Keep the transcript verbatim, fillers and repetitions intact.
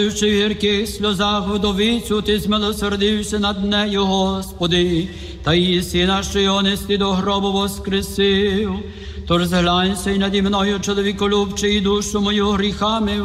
В гірких сльозах вдовицю ти змилосердився над нею, Господи, та її сина, що його нести до гробу воскресив. Тож зглянься й наді мною, чоловіколюбчий, і душу мою гріхами